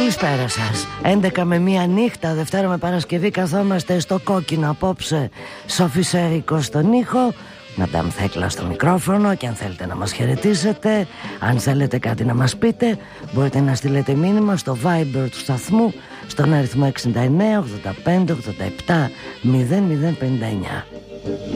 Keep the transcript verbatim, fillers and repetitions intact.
Καλησπέρα σας. έντεκα με μία νύχτα, Δευτέρα με Παρασκευή, καθόμαστε στο κόκκινο απόψε. Σόφη Σέρικο στον ήχο, Μαντάμ Θέκλα στο μικρόφωνο. Και αν θέλετε να μας χαιρετήσετε, αν θέλετε κάτι να μας πείτε, μπορείτε να στείλετε μήνυμα στο Viber του σταθμού στον αριθμό εξήντα εννέα ογδόντα πέντε ογδόντα επτά μηδέν μηδέν πενήντα εννέα.